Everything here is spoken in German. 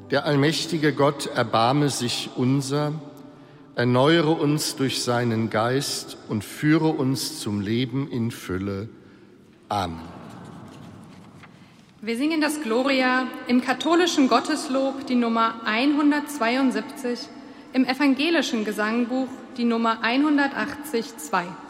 Der allmächtige Gott erbarme sich unser, erneuere uns durch seinen Geist und führe uns zum Leben in Fülle. Amen. Wir singen das Gloria im katholischen Gotteslob, die Nummer 172, im evangelischen Gesangbuch, die Nummer 180-2.